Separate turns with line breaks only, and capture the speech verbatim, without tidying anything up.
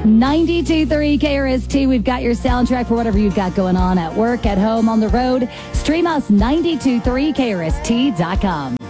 ninety-two point three K R S T. We've got your soundtrack for whatever you've got going on at work, at home, on the road. Stream us ninety two point three K R S T dot com.